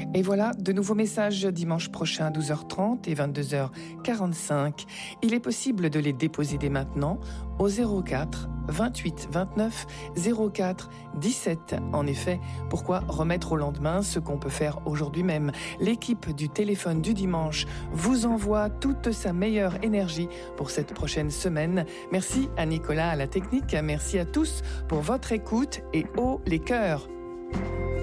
Et voilà, de nouveaux messages dimanche prochain à 12h30 et 22h45. Il est possible de les déposer dès maintenant au 04 28 29 04 17. En effet, pourquoi remettre au lendemain ce qu'on peut faire aujourd'hui même? L'équipe du téléphone du dimanche vous envoie toute sa meilleure énergie pour cette prochaine semaine. Merci à Nicolas à la technique, merci à tous pour votre écoute et haut les cœurs.